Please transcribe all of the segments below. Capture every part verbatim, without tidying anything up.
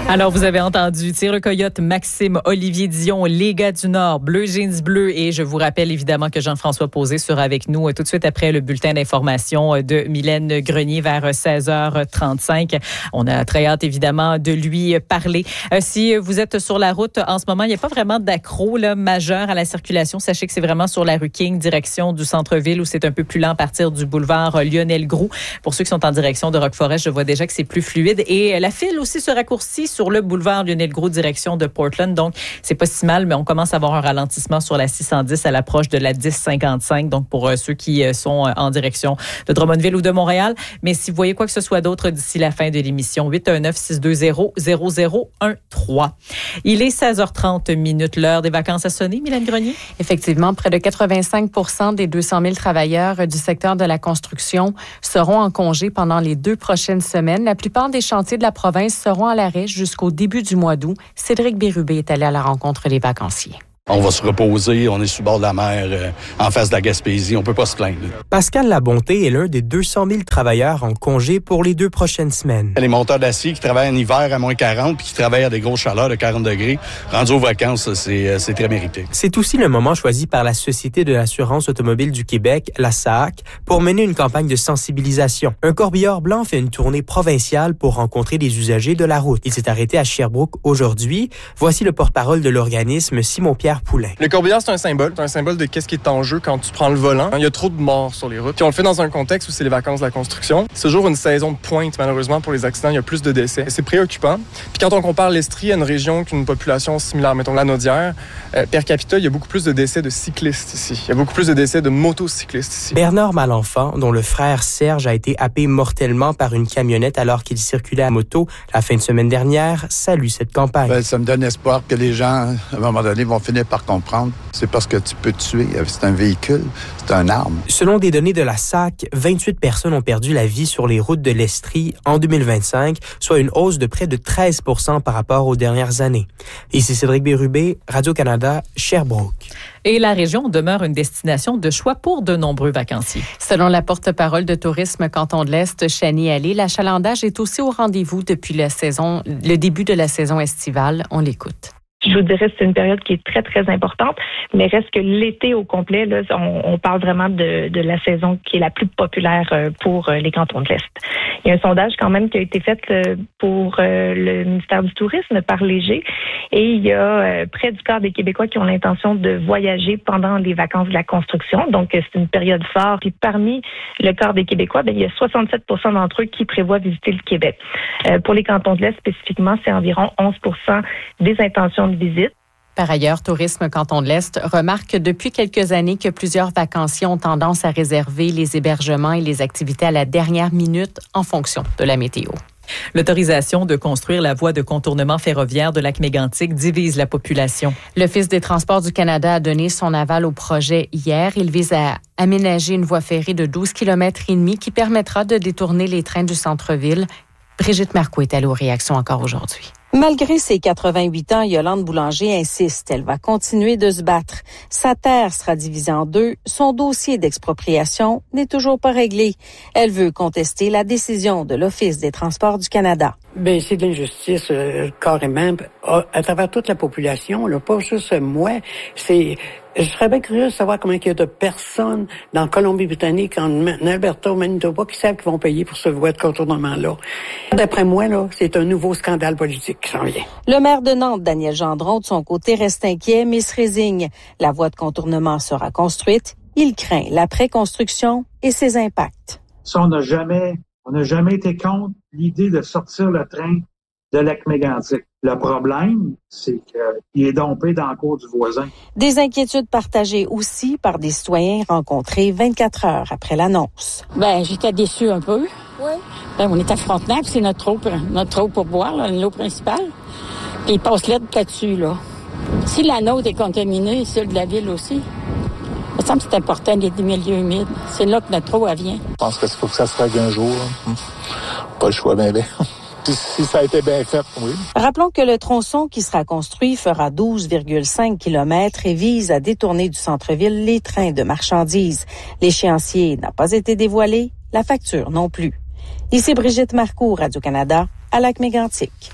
Alors, vous avez entendu Tire le Coyote, Maxime, Olivier Dion, les gars du Nord, Bleu Jeans Bleu. Et je vous rappelle évidemment que Jean-François Posé sera avec nous tout de suite après le bulletin d'information de Mylène Grenier vers seize heures trente-cinq. On a très hâte évidemment de lui parler. Euh, si vous êtes sur la route en ce moment, il n'y a pas vraiment d'accro là, majeur à la circulation. Sachez que c'est vraiment sur la rue King, direction du centre-ville, où c'est un peu plus lent à partir du boulevard Lionel Groulx. Pour ceux qui sont en direction de Rock-Forest, je vois déjà que c'est plus fluide. Et la file aussi se raccourcit sur le boulevard Lionel Groulx, direction de Portland. Donc, c'est pas si mal, mais on commence à avoir un ralentissement sur la six cent dix à l'approche de la dix cinquante-cinq. Donc, pour euh, ceux qui euh, sont euh, en direction de Drummondville ou de Montréal. Mais si vous voyez quoi que ce soit d'autre d'ici la fin de l'émission, huit un neuf, six deux zéro, zéro zéro un trois. Il est seize heures trente minutes, l'heure des vacances a sonné, Mylène Grenier? Effectivement, près de quatre-vingt-cinq pour cent des deux cent mille travailleurs du secteur de la construction seront en congé pendant les deux prochaines semaines. La plupart des chantiers de la province seront à l'arrêt jusqu'au début du mois d'août. Cédric Bérubé est allé à la rencontre des vacanciers. On va se reposer, on est sur le bord de la mer, euh, en face de la Gaspésie, on peut pas se plaindre. Pascal Labonté est l'un des deux cent mille travailleurs en congé pour les deux prochaines semaines. Les monteurs d'acier qui travaillent en hiver à moins quarante puis qui travaillent à des grosses chaleurs de quarante degrés, rendus aux vacances, c'est, c'est très mérité. C'est aussi le moment choisi par la Société de l'assurance automobile du Québec, la S A A C, pour mener une campagne de sensibilisation. Un corbillard blanc fait une tournée provinciale pour rencontrer les usagers de la route. Il s'est arrêté à Sherbrooke aujourd'hui. Voici le porte-parole de l'organisme, Simon-Pierre Poulain. Le corbillard, c'est un symbole. C'est un symbole de qu'est-ce qui est en jeu quand tu prends le volant. Il y a trop de morts sur les routes. Puis on le fait dans un contexte où c'est les vacances de la construction. C'est toujours une saison de pointe, malheureusement, pour les accidents. Il y a plus de décès. C'est préoccupant. Puis quand on compare l'Estrie à une région qui a une population similaire, mettons la Naudière, euh, per capita, il y a beaucoup plus de décès de cyclistes ici. Il y a beaucoup plus de décès de motocyclistes ici. Bernard Malenfant, dont le frère Serge a été happé mortellement par une camionnette alors qu'il circulait à moto la fin de semaine dernière, salue cette campagne. Ben, ça me donne espoir que les gens, à un moment donné, vont finir par comprendre. C'est parce que tu peux tuer. C'est un véhicule, c'est une arme. Selon des données de la S A C, vingt-huit personnes ont perdu la vie sur les routes de l'Estrie en deux mille vingt-cinq, soit une hausse de près de treize pour cent par rapport aux dernières années. Ici Cédric Bérubé, Radio-Canada, Sherbrooke. Et la région demeure une destination de choix pour de nombreux vacanciers. Selon la porte-parole de Tourisme Canton de l'Est, Chanie Allé, l'achalandage est aussi au rendez-vous depuis la saison, le début de la saison estivale. On l'écoute. Je vous dirais que c'est une période qui est très, très importante, mais reste que l'été au complet, là, on, on parle vraiment de, de la saison qui est la plus populaire pour les cantons de l'Est. Il y a un sondage quand même qui a été fait pour le ministère du Tourisme par Léger et il y a près du quart des Québécois qui ont l'intention de voyager pendant les vacances de la construction. Donc, c'est une période forte. Et parmi le quart des Québécois, bien, il y a soixante-sept pour cent d'entre eux qui prévoient visiter le Québec. Euh, pour les cantons de l'Est spécifiquement, c'est environ onze pour cent des intentions de visite. Par ailleurs, Tourisme Canton de l'Est remarque depuis quelques années que plusieurs vacanciers ont tendance à réserver les hébergements et les activités à la dernière minute en fonction de la météo. L'autorisation de construire la voie de contournement ferroviaire de Lac-Mégantic divise la population. L'Office des transports du Canada a donné son aval au projet hier. Il vise à aménager une voie ferrée de douze kilomètres et demi qui permettra de détourner les trains du centre-ville. Brigitte Marcoux est allée aux réactions encore aujourd'hui. Malgré ses quatre-vingt-huit ans, Yolande Boulanger insiste. Elle va continuer de se battre. Sa terre sera divisée en deux. Son dossier d'expropriation n'est toujours pas réglé. Elle veut contester la décision de l'Office des transports du Canada. Ben c'est de l'injustice, euh, carrément, à, à travers toute la population, là, pas juste moi. C'est, je serais bien curieux de savoir combien il y a de personnes dans Colombie-Britannique, en Alberta, au Manitoba, qui savent qu'ils vont payer pour ce voie de contournement-là. D'après moi, là, c'est un nouveau scandale politique qui s'en vient. Le maire de Nantes, Daniel Gendron, de son côté, reste inquiet, mais se résigne. La voie de contournement sera construite. Il craint la préconstruction et ses impacts. Ça, on n'a jamais, on n'a jamais été contre l'idée de sortir le train de Lac-Mégantic. Le problème, c'est qu'il est dompé dans la cour du voisin. Des inquiétudes partagées aussi par des citoyens rencontrés vingt-quatre heures après l'annonce. Ben, j'étais déçue un peu. Oui. Ben, on est à Frontenac, c'est notre eau, notre eau pour boire, là, l'eau principale. Puis il passe l'aide là-dessus, là. Si la nôtre est contaminée, celle de la ville aussi. Il me semble que c'est important d'être des milieux humides. C'est là que notre eau, elle vient. Je pense qu'il faut que ça se règle un jour. Hum. Pas le choix, bien, bien. Si, si ça a été bien fait, oui. Rappelons que le tronçon qui sera construit fera douze virgule cinq kilomètres et vise à détourner du centre-ville les trains de marchandises. L'échéancier n'a pas été dévoilé, la facture non plus. Ici Brigitte Marcoux, Radio-Canada, à Lac-Mégantic.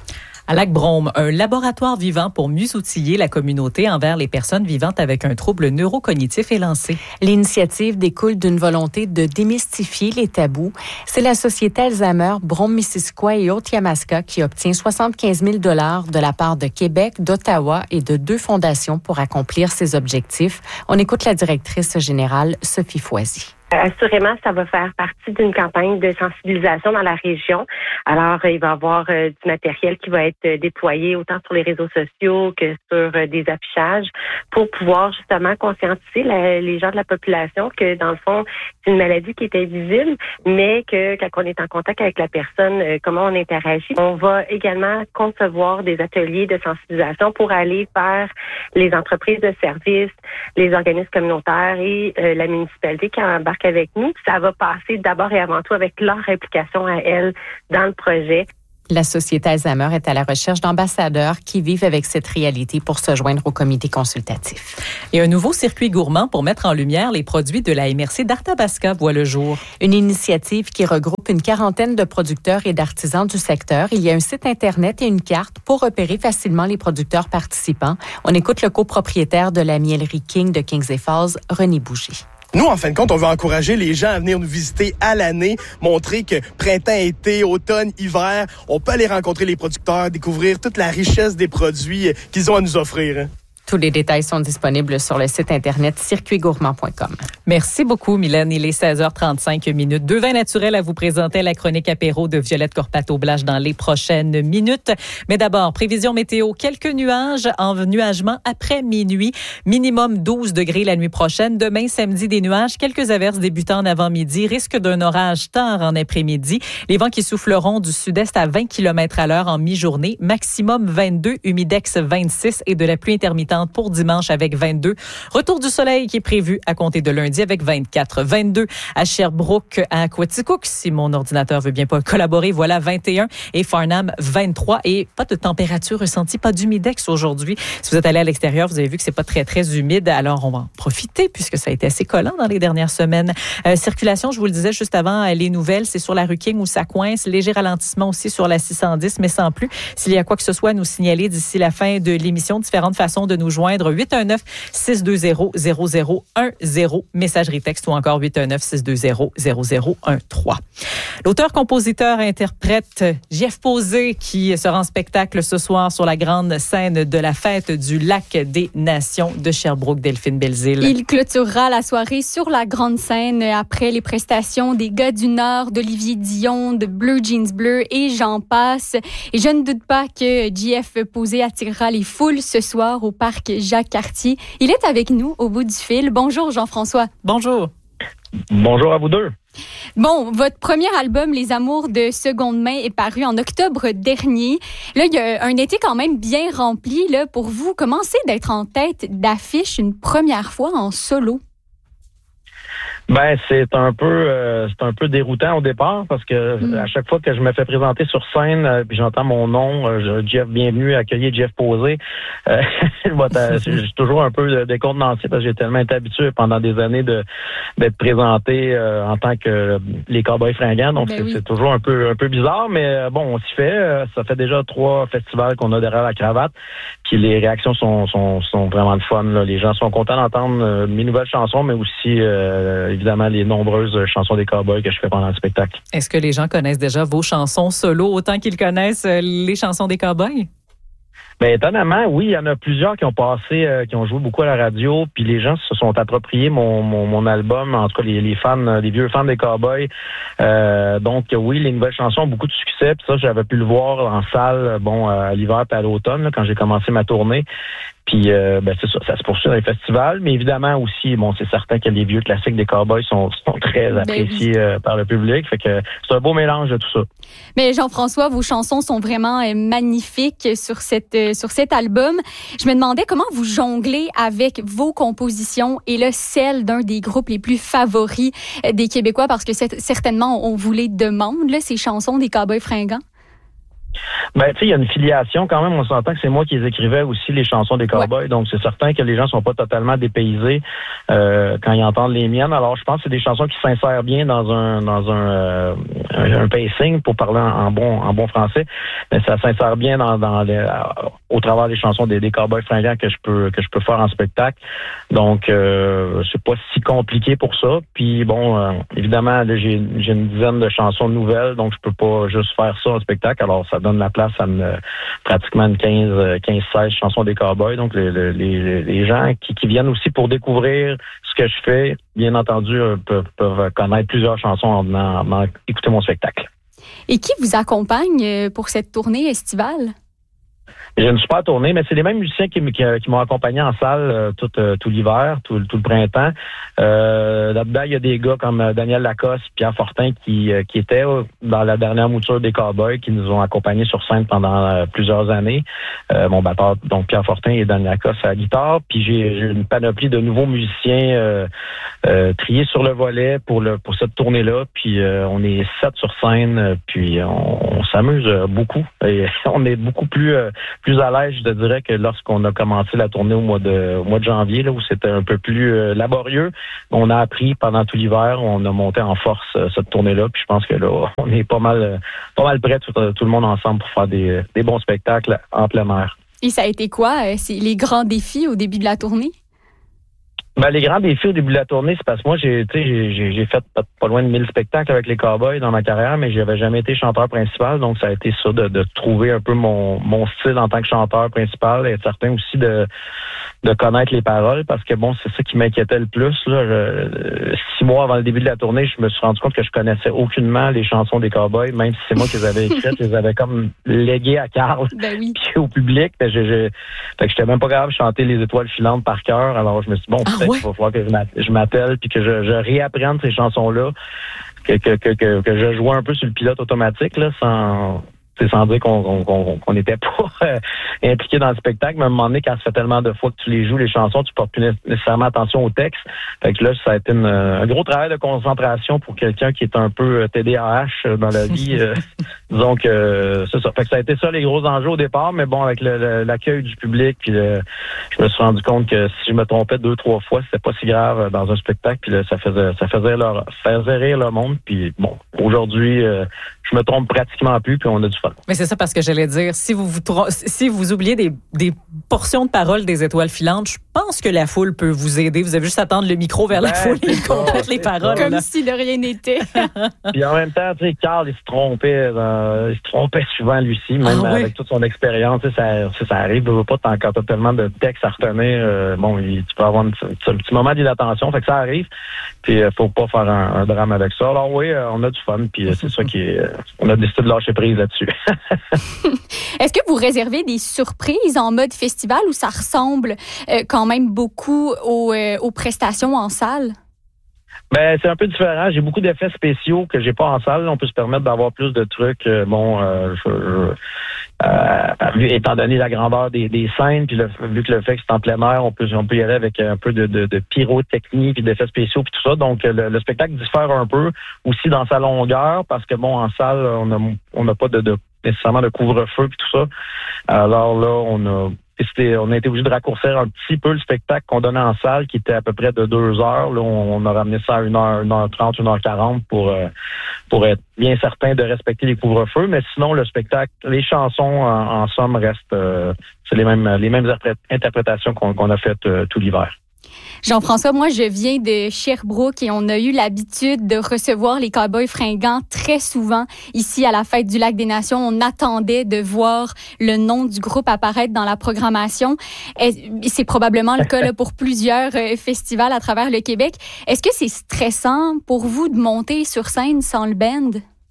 À Lac-Brome, un laboratoire vivant pour mieux outiller la communauté envers les personnes vivantes avec un trouble neurocognitif est lancé. L'initiative découle d'une volonté de démystifier les tabous. C'est la société Alzheimer Brome-Missisquoi et Haute-Yamaska qui obtient soixante-quinze mille dollars de la part de Québec, d'Ottawa et de deux fondations pour accomplir ses objectifs. On écoute la directrice générale, Sophie Foisy. Assurément, ça va faire partie d'une campagne de sensibilisation dans la région. Alors, il va y avoir euh, du matériel qui va être déployé autant sur les réseaux sociaux que sur euh, des affichages pour pouvoir justement conscientiser la, les gens de la population que, dans le fond, c'est une maladie qui est invisible, mais que quand on est en contact avec la personne, euh, comment on interagit. On va également concevoir des ateliers de sensibilisation pour aller vers les entreprises de services, les organismes communautaires et euh, la municipalité qui embarque avec nous. Ça va passer d'abord et avant tout avec leur implication à elles dans le projet. La Société Alzheimer est à la recherche d'ambassadeurs qui vivent avec cette réalité pour se joindre au comité consultatif. Et un nouveau circuit gourmand pour mettre en lumière les produits de la M R C d'Arthabasca voit le jour. Une initiative qui regroupe une quarantaine de producteurs et d'artisans du secteur. Il y a un site Internet et une carte pour repérer facilement les producteurs participants. On écoute le copropriétaire de la Mielerie King de Kings et Falls, René Bouger. Nous, en fin de compte, on veut encourager les gens à venir nous visiter à l'année, montrer que printemps, été, automne, hiver, on peut aller rencontrer les producteurs, découvrir toute la richesse des produits qu'ils ont à nous offrir. Tous les détails sont disponibles sur le site internet circuit gourmand point com. Merci beaucoup, Mylène. Il est seize heures trente-cinq minutes. Deux vins naturels à vous présenter, la chronique apéro de Violette Corpato-Blache dans les prochaines minutes. Mais d'abord, prévision météo. Quelques nuages en nuagement après minuit. Minimum douze degrés la nuit prochaine. Demain, samedi, des nuages. Quelques averses débutant en avant-midi. Risque d'un orage tard en après-midi. Les vents qui souffleront du sud-est à vingt kilomètres à l'heure en mi-journée. Maximum vingt-deux, humidex vingt-six et de la pluie intermittente pour dimanche avec vingt-deux. Retour du soleil qui est prévu à compter de lundi avec vingt-quatre. vingt-deux à Sherbrooke, à Quaticook, si mon ordinateur veut bien pas collaborer, voilà vingt et un. Et Farnham, vingt-trois. Et pas de température ressentie, pas d'humidex aujourd'hui. Si vous êtes allé à l'extérieur, vous avez vu que c'est pas très, très humide. Alors, on va en profiter puisque ça a été assez collant dans les dernières semaines. Euh, circulation, je vous le disais juste avant, les nouvelles, c'est sur la rue King où ça coince. Léger ralentissement aussi sur la six cent dix, mais sans plus. S'il y a quoi que ce soit à nous signaler d'ici la fin de l'émission, différentes façons de nous joindre. huit un neuf, six deux zéro, zéro zéro un zéro, messagerie texte ou encore huit un neuf, six deux zéro, zéro zéro un trois. L'auteur, compositeur, interprète Jeff Posé qui sera en spectacle ce soir sur la grande scène de la fête du Lac des Nations de Sherbrooke, Delphine Belzile. Il clôturera la soirée sur la grande scène après les prestations des Gars du Nord, d'Olivier Dion, de Bleu Jeans Bleu et j'en passe. Et je ne doute pas que Jeff Posé attirera les foules ce soir au parc Jacques-Cartier. Il est avec nous au bout du fil. Bonjour Jean-François. Bonjour. Bonjour à vous deux. Bon, votre premier album, Les Amours de seconde main, est paru en octobre dernier. Là, il y a un été quand même bien rempli là, pour vous. Comment c'est d'être en tête d'affiche une première fois en solo? Ben c'est un peu euh, c'est un peu déroutant au départ parce que mm. à chaque fois que je me fais présenter sur scène euh, puis j'entends mon nom euh, Jeff bienvenue accueillir Jeff Posé euh, j'ai toujours un peu décontenancé parce que j'ai tellement été habitué pendant des années de d'être présenté euh, en tant que les Cowboys fringants donc ben c'est, oui. c'est toujours un peu un peu bizarre mais euh, bon on s'y fait euh, ça fait déjà trois festivals qu'on a derrière la cravate puis les réactions sont sont sont vraiment de fun là. Les gens sont contents d'entendre euh, mes nouvelles chansons mais aussi euh, évidemment les nombreuses chansons des Cowboys que je fais pendant le spectacle. Est-ce que les gens connaissent déjà vos chansons solo autant qu'ils connaissent les chansons des Cowboys? Bien, étonnamment, oui, il y en a plusieurs qui ont passé, euh, qui ont joué beaucoup à la radio, puis les gens se sont appropriés mon, mon, mon album, en tout cas les, les fans, les vieux fans des Cowboys. Euh, donc oui, les nouvelles chansons ont beaucoup de succès, puis ça, j'avais pu le voir en salle, bon, à l'hiver et à l'automne, là, quand j'ai commencé ma tournée. Puis euh, ben c'est ça, ça se poursuit dans les festivals, mais évidemment aussi, bon, c'est certain que les vieux classiques des Cowboys sont, sont très appréciés ben oui. euh, par le public, fait que c'est un beau mélange de tout ça. Mais Jean-François, vos chansons sont vraiment euh, magnifiques sur cette euh, sur cet album. Je me demandais comment vous jonglez avec vos compositions et là celle d'un des groupes les plus favoris euh, des Québécois, parce que c'est, certainement on vous les demande là, ces chansons des Cowboys fringants. Ben, tu sais, il y a une filiation quand même. On s'entend que c'est moi qui les écrivais aussi, les chansons des cowboys. Ouais. Donc, c'est certain que les gens sont pas totalement dépaysés euh, quand ils entendent les miennes. Alors, je pense que c'est des chansons qui s'insèrent bien dans un dans un, euh, un, un pacing, pour parler en, en bon en bon français. Mais ça s'insère bien dans, dans les, euh, au travers des chansons des, des cowboys fringants que je peux que je peux faire en spectacle. Donc, euh, c'est pas si compliqué pour ça. Puis, bon, euh, évidemment, là, j'ai, j'ai une dizaine de chansons nouvelles, donc je peux pas juste faire ça en spectacle. Alors, ça donne la place à une, pratiquement une quinze, quinze, seize chansons des cowboys. Donc, les, les, les gens qui, qui viennent aussi pour découvrir ce que je fais, bien entendu, peuvent, peuvent connaître plusieurs chansons en venant, en venant écouter mon spectacle. Et qui vous accompagne pour cette tournée estivale? J'ai une super tournée, mais c'est les mêmes musiciens qui, qui, qui m'ont accompagné en salle euh, tout, euh, tout l'hiver, tout, tout le printemps. Euh, là-dedans, il y a des gars comme Daniel Lacoste, Pierre Fortin qui, euh, qui étaient euh, dans la dernière mouture des Cowboys, qui nous ont accompagnés sur scène pendant euh, plusieurs années. Euh, mon batteur, donc Pierre Fortin et Daniel Lacoste à la guitare. Puis j'ai, j'ai une panoplie de nouveaux musiciens euh, euh, triés sur le volet pour le pour cette tournée-là. Puis euh, on est sept sur scène, puis on, on s'amuse beaucoup. Et on est beaucoup plus euh, plus à l'aise, je te dirais, que lorsqu'on a commencé la tournée au mois de au mois de janvier, là, où c'était un peu plus euh, laborieux. On a appris pendant tout l'hiver, on a monté en force euh, cette tournée-là, puis je pense que là, on est pas mal euh, pas mal prêts, tout, tout le monde ensemble, pour faire des, des bons spectacles en plein air. Et ça a été quoi, euh, c'est les grands défis au début de la tournée? Ben, les grands défis au début de la tournée, c'est parce que moi, j'ai, tu sais, j'ai, j'ai fait pas, pas loin de mille spectacles avec les Cowboys dans ma carrière, mais j'avais jamais été chanteur principal, donc ça a été ça, de, de trouver un peu mon, mon style en tant que chanteur principal, et être certain aussi de, de connaître les paroles, parce que bon, c'est ça qui m'inquiétait le plus, là. Je, six mois avant le début de la tournée, je me suis rendu compte que je connaissais aucunement les chansons des Cowboys, même si c'est moi qui les avais écrites, je les avais comme léguées à Carl, ben oui. Puis au public, ben, je, je, fait que j'étais même pas capable de chanter Les Étoiles filantes par cœur, alors je me suis dit, bon, ah, peut-être ouais? qu'il va falloir que je m'appelle puis que je, je réapprenne ces chansons-là, que, que, que, que, que je jouais un peu sur le pilote automatique, là, sans... C'est sans dire qu'on qu'on qu'on n'était pas euh, impliqué dans le spectacle, mais à un moment donné, quand ça fait tellement de fois que tu les joues, les chansons, tu portes plus nécessairement attention au texte. Fait que là, ça a été une, un gros travail de concentration pour quelqu'un qui est un peu T D A H dans la vie. euh, disons que euh, c'est ça. Fait que ça a été ça les gros enjeux au départ, mais bon, avec le, le, l'accueil du public, puis le, je me suis rendu compte que si je me trompais deux, trois fois, c'était pas si grave dans un spectacle, puis là, ça faisait ça faisait leur faisait rire le monde. Puis bon, aujourd'hui, euh, je me trompe pratiquement plus, puis on a du fun. Mais c'est ça, parce que j'allais dire, si vous vous trom- si vous oubliez des, des portions de paroles des Étoiles filantes, je pense que la foule peut vous aider. Vous avez juste à tendre le micro vers ben, la foule et complète les paroles. Comme là. si de rien n'était. Puis en même temps, tu sais, Carl, il se trompait, euh, il se trompait souvent lui aussi, même ah, avec oui. toute son expérience. Tu sais, ça, ça arrive, tu pas tant quand t'as tellement de textes à retenir. Euh, bon, il, tu peux avoir une, un petit moment d'inattention, fait que ça arrive. Puis euh, faut pas faire un, un drame avec ça. Alors oui, euh, on a du fun, puis euh, c'est ça qui est, euh, on a décidé de lâcher prise là-dessus. Est-ce que vous réservez des surprises en mode festival ou ça ressemble euh, quand même beaucoup aux, euh, aux prestations en salle? Ben, c'est un peu différent. J'ai beaucoup d'effets spéciaux que j'ai pas en salle. On peut se permettre d'avoir plus de trucs. Euh, bon, euh, je, je, euh, étant donné la grandeur des, des scènes, puis le, vu que le fait que c'est en plein air, on peut, on peut y aller avec un peu de, de, de pyrotechnie, puis d'effets spéciaux, puis tout ça. Donc, le, le spectacle diffère un peu aussi dans sa longueur, parce que bon, en salle, on a, on n'a pas de, de nécessairement de couvre-feu puis tout ça. Alors là, on a C'était, on a été obligé de raccourcir un petit peu le spectacle qu'on donnait en salle, qui était à peu près de deux heures. Là, on, on a ramené ça à une heure, une heure trente, une heure quarante pour euh, pour être bien certain de respecter les couvre-feux. Mais sinon, le spectacle, les chansons, en, en somme, restent euh, c'est les mêmes les mêmes interprétations qu'on, qu'on a faites euh, tout l'hiver. Jean-François, moi, je viens de Sherbrooke et on a eu l'habitude de recevoir les Cowboys fringants très souvent ici à la Fête du Lac des Nations. On attendait de voir le nom du groupe apparaître dans la programmation. C'est probablement le cas là, pour plusieurs festivals à travers le Québec. Est-ce que c'est stressant pour vous de monter sur scène sans le band?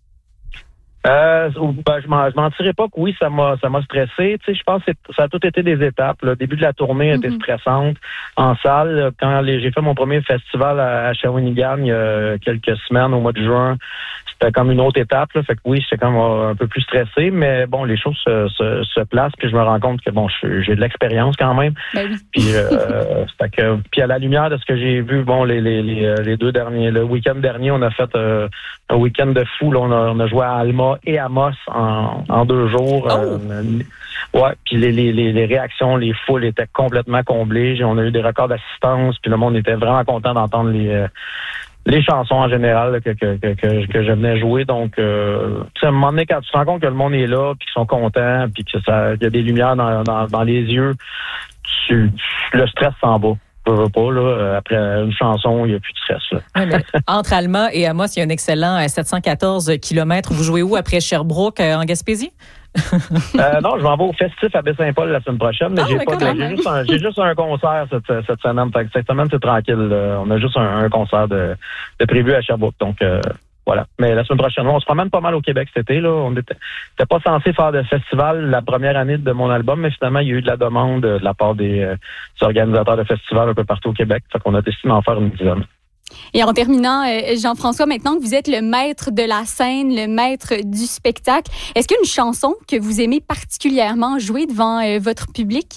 Euh, ben, je m'en, je mentirais pas que oui, ça m'a, ça m'a stressé. Tu sais, je pense que ça a tout été des étapes. Le début de la tournée a été mm-hmm. stressante en salle. Quand les, j'ai fait mon premier festival à, à Shawinigan il y a quelques semaines, au mois de juin, c'était comme une autre étape. Là. Fait que oui, j'étais comme un peu plus stressé, mais bon, les choses se, se, se placent, puis je me rends compte que bon, je, j'ai de l'expérience quand même. Ben oui. Puis, euh, fait que, puis à la lumière de ce que j'ai vu, bon, les, les, les, les deux derniers, le week-end dernier, on a fait euh, un week-end de fou. Là, on, a, on a joué à Alma et à Moss en, en deux jours. Oh. Euh, ouais, puis les, les, les, les réactions, les foules étaient complètement comblées. On a eu des records d'assistance, puis le monde était vraiment content d'entendre les euh, les chansons en général là, que, que, que, que je venais jouer. Donc, euh, à un moment donné, quand tu te rends compte que le monde est là, puis qu'ils sont contents, puis que ça, il y a des lumières dans, dans, dans les yeux, tu, le stress s'en va. Je veux pas, là, après une chanson, il n'y a plus de stress. Là. Ouais, mais entre Alma et Amos, il y a un excellent sept cent quatorze kilomètres. Vous jouez où après Sherbrooke, en Gaspésie? euh, non, je m'en vais au festif à Baie-Saint-Paul la semaine prochaine, mais, ah, j'ai, pas de, j'ai, juste un, j'ai juste un concert cette, cette semaine. Fait que cette semaine, c'est tranquille. Là. On a juste un, un concert de, de prévu à Sherbrooke. Donc, euh, voilà. Mais la semaine prochaine, on se promène pas mal au Québec cet été. Là. On n'était pas censé faire de festival la première année de mon album, mais finalement, il y a eu de la demande de la part des, euh, des organisateurs de festivals un peu partout au Québec. Fait qu'on a décidé d'en faire une dizaine. Et en terminant, Jean-François, maintenant que vous êtes le maître de la scène, le maître du spectacle, est-ce qu'il y a une chanson que vous aimez particulièrement jouer devant euh, votre public?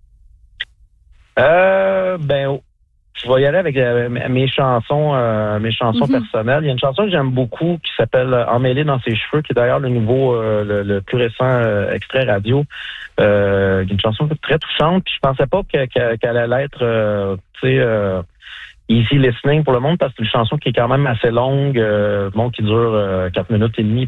Euh, ben, je vais y aller avec euh, mes chansons, euh, mes chansons mm-hmm. personnelles. Il y a une chanson que j'aime beaucoup qui s'appelle « Emmêlé dans ses cheveux », qui est d'ailleurs le nouveau, euh, le, le plus récent euh, extrait radio. Euh, une chanson très touchante. Puis je pensais pas que, que, qu'elle allait être, euh, tu sais. Euh, easy listening pour le monde parce que c'est une chanson qui est quand même assez longue, euh, bon, qui dure euh, quatre minutes et demie